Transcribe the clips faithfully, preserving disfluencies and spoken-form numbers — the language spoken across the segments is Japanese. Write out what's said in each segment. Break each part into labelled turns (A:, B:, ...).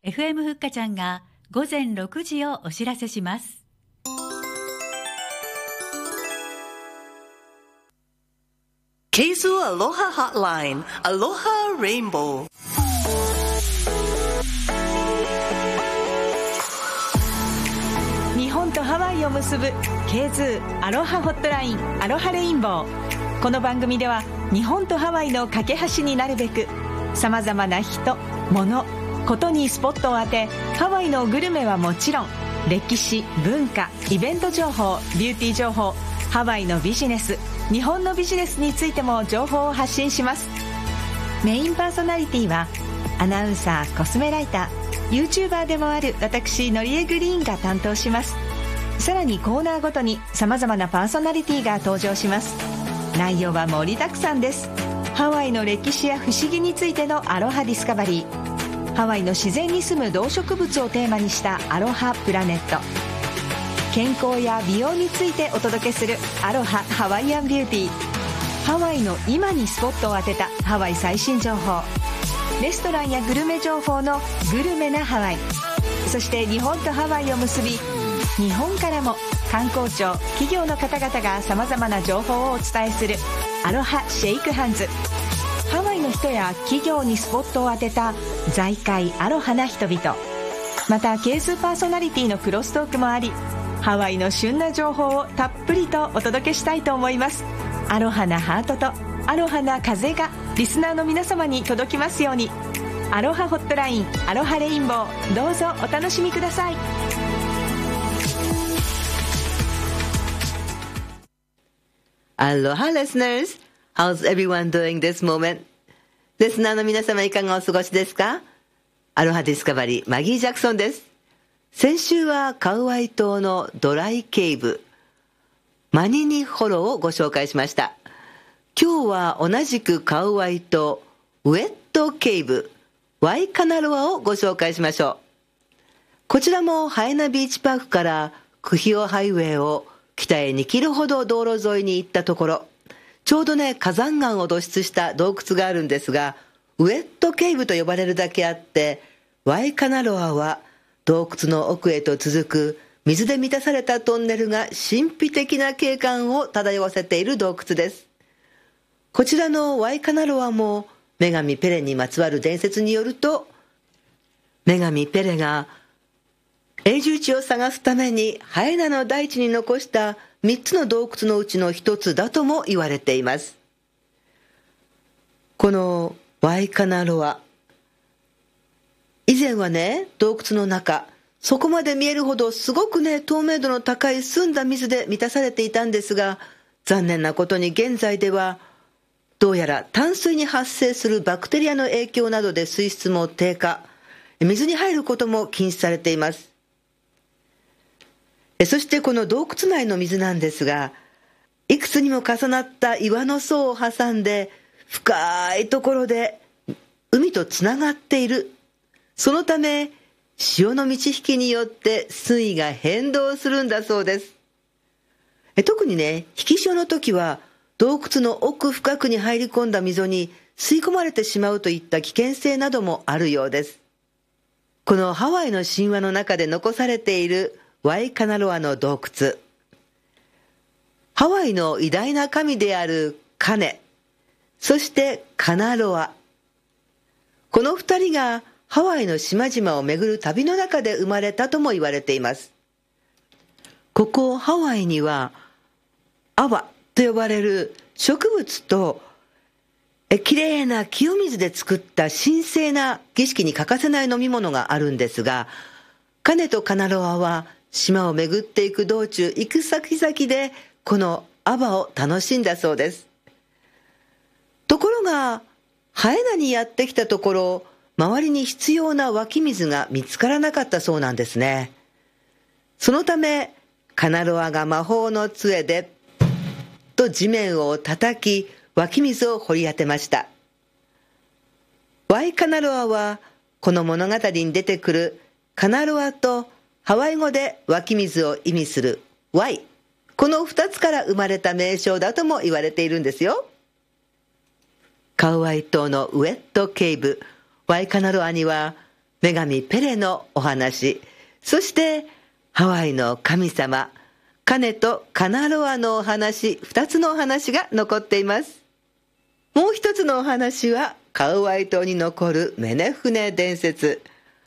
A: エフエム ふっかちゃんが午前ろくじをお知らせします。
B: ケーズー アロハホットライン、アロハレインボー。
C: 日本とハワイを結ぶ ケーズー アロハホットライン、アロハレインボー。この番組では日本とハワイの架け橋になるべく、さまざまな人、物、ことにスポットを当て、ハワイのグルメはもちろん、歴史、文化、イベント情報、ビューティー情報、ハワイのビジネス、日本のビジネスについても情報を発信します。メインパーソナリティはアナウンサー、コスメライター、 YouTuber でもある私のりえグリーンが担当します。さらにコーナーごとにさまざまなパーソナリティが登場します。内容は盛りだくさんです。ハワイの歴史や不思議についてのアロハディスカバリー、ハワイの自然に住む動植物をテーマにしたアロハプラネット、健康や美容についてお届けするアロハハワイアンビューティー、ハワイの今にスポットを当てたハワイ最新情報、レストランやグルメ情報のグルメなハワイ、そして日本とハワイを結び、日本からも観光庁、企業の方々がさまざまな情報をお伝えするアロハシェイクハンズ。ハワイの人や企業にスポットを当てた財界アロハな人々、またケースパーソナリティのクロストークもあり、ハワイの旬な情報をたっぷりとお届けしたいと思います。アロハなハートとアロハな風がリスナーの皆様に届きますように。アロハホットライン、アロハレインボー、どうぞお楽しみください。
D: Aloha listeners, how's everyone doing this moment? リスナーの皆様いかがお過ごしですか？アロハディスカバリー、マギー・ジャクソンです。先週はカウアイ島のドライケイブ、マニニホロをご紹介しました。今日は同じくカウアイ島ウェットケイブ、ワイカナロアをご紹介しましょう。こちらもハエナビーチパークからクヒオハイウェイを北へにキロほど道路沿いに行ったところ、ちょうどね、火山岩を土質した洞窟があるんですが、ウェットケイブと呼ばれるだけあって、ワイカナロアは洞窟の奥へと続く水で満たされたトンネルが神秘的な景観を漂わせている洞窟です。こちらのワイカナロアも女神ペレにまつわる伝説によると、女神ペレが永住地を探すためにハエナの大地に残したみっつの洞窟のうちの一つだとも言われています。このワイカナロア、以前はね、洞窟の中、そこまで見えるほどすごくね、透明度の高い澄んだ水で満たされていたんですが、残念なことに現在ではどうやら淡水に発生するバクテリアの影響などで水質も低下、水に入ることも禁止されています。そしてこの洞窟内の水なんですが、いくつにも重なった岩の層を挟んで深いところで海とつながっている。そのため潮の満ち引きによって水位が変動するんだそうです。特にね、引き潮の時は洞窟の奥深くに入り込んだ溝に吸い込まれてしまうといった危険性などもあるようです。このハワイの神話の中で残されているワイカナロアの洞窟、ハワイの偉大な神であるカネ、そしてカナロア、この二人がハワイの島々を巡る旅の中で生まれたとも言われています。ここハワイにはアワと呼ばれる植物とえきれいな清水で作った神聖な儀式に欠かせない飲み物があるんですが、カネとカナロアは島を巡っていく道中、行く先々でこのアバを楽しんだそうです。ところがハエナにやってきたところ、周りに必要な湧き水が見つからなかったそうなんですね。そのためカナロアが魔法の杖でと地面を叩き、湧き水を掘り当てました。ワイカナロアはこの物語に出てくるカナロアとハワイ語で湧き水を意味するワイ、この二つから生まれた名称だとも言われているんですよ。カウアイ島のウェットケイブ、ワイカナロアには女神ペレのお話、そしてハワイの神様カネとカナロアのお話、二つのお話が残っています。もう一つのお話はカウアイ島に残るメネ船伝説。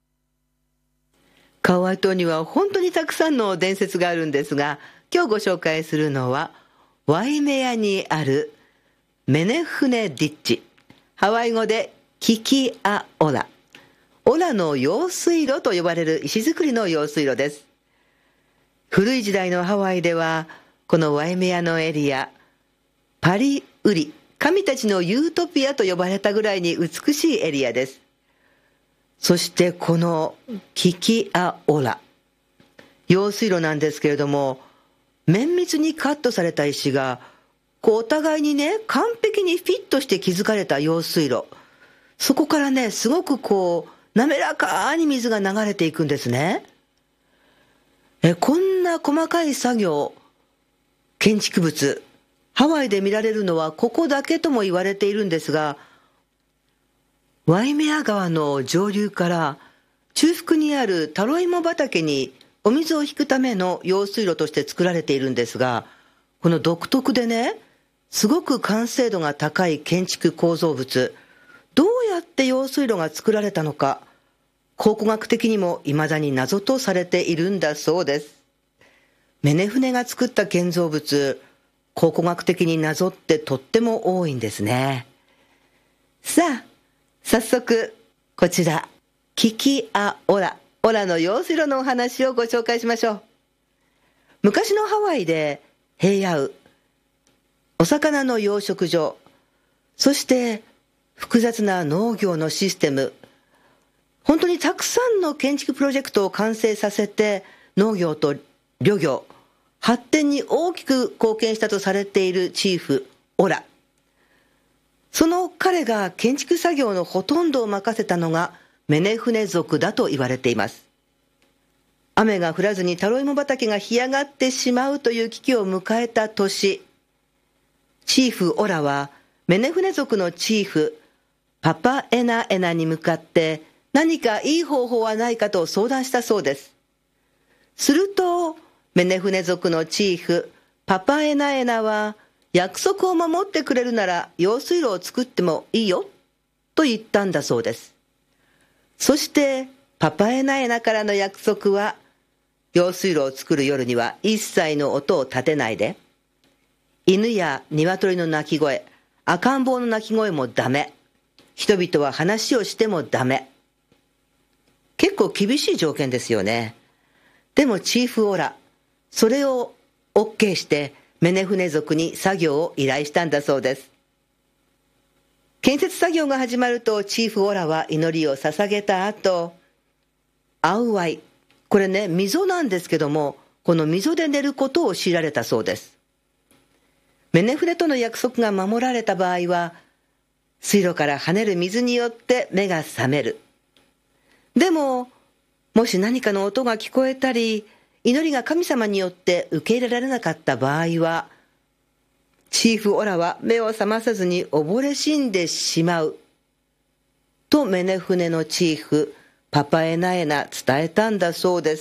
D: カウアイ島には本当にたくさんの伝説があるんですが、今日ご紹介するのはワイメアにあるメネ船ディッチ、ハワイ語でキキアオラ、オラの用水路と呼ばれる石造りの用水路です。古い時代のハワイではこのワイメアのエリア、パリウリ、神たちのユートピアと呼ばれたぐらいに美しいエリアです。そしてこのキキアオラ、用水路なんですけれども、綿密にカットされた石がこうお互いにね、完璧にフィットして築かれた用水路、そこからね、すごくこう滑らかに水が流れていくんですね。えこんな細かい作業、建築物、ハワイで見られるのはここだけとも言われているんですが、ワイメア川の上流から中腹にあるタロイモ畑にお水を引くための用水路として作られているんですが、この独特でね、すごく完成度が高い建築構造物、どうやって用水路が作られたのか、考古学的にも未だに謎とされているんだそうです。メネ船が作った建造物、考古学的に謎ってとっても多いんですね。さあ、早速こちらキキアオラ、オラの用水路のお話をご紹介しましょう。昔のハワイで平野、お魚の養殖場、そして複雑な農業のシステム、本当にたくさんの建築プロジェクトを完成させて農業と漁業、発展に大きく貢献したとされているチーフオラ、その彼が建築作業のほとんどを任せたのがメネ船族だと言われています。雨が降らずにタロイモ畑が干上がってしまうという危機を迎えた年、チーフオラはメネ船族のチーフパパエナエナに向かって何かいい方法はないかと相談したそうです。するとメネ船族のチーフパパエナエナは、約束を守ってくれるなら用水路を作ってもいいよと言ったんだそうです。そしてパパエナエナからの約束は、用水路を作る夜には一切の音を立てないで、犬や鶏の鳴き声、赤ん坊の鳴き声もダメ、人々は話をしてもダメ。結構厳しい条件ですよね。でもチーフオラ、それを OK してメネ船族に作業を依頼したんだそうです。建設作業が始まるとチーフオラは祈りを捧げた後、アウワイ、これね、溝なんですけども、この溝で寝ることを強いられたそうです。メネ船との約束が守られた場合は、水路から跳ねる水によって目が覚める。でも、もし何かの音が聞こえたり、祈りが神様によって受け入れられなかった場合は、チーフオラは目を覚まさずに溺れ死んでしまうとメネ船のチーフパパエナエナ伝えたんだそうです。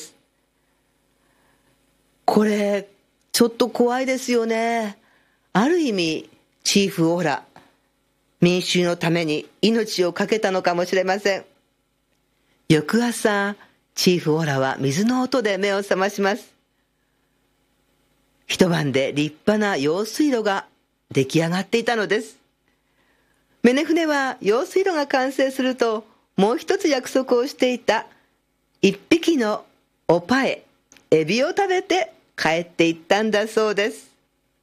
D: これちょっと怖いですよね。ある意味チーフオラ、民衆のために命を懸けたのかもしれません。翌朝、チーフオラは水の音で目を覚まします。一晩で立派な用水路が出来上がっていたのです。メネ船は用水路が完成すると、もう一つ約束をしていた一匹のオパエ、エビを食べて帰っていったんだそうです。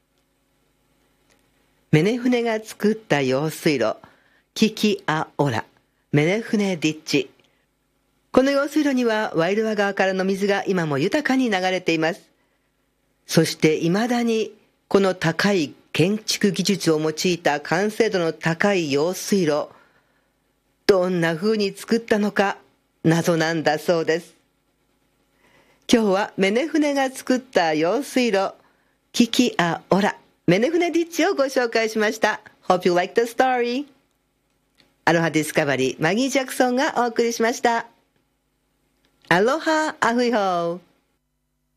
D: メネ船が作った用水路、キキアオラ、メネ船ディッチ。この用水路にはワイルワ川からの水が今も豊かに流れています。そして未だにこの高い建築技術を用いた完成度の高い用水路、どんな風に作ったのか謎なんだそうです。今日はメネ船が作った用水路、キキアオラ、メネ船ディッチをご紹介しました。Hope you like the story. アロハディスカバリー、マギー・ジャクソンがお送りしました。 アロハアフイホー。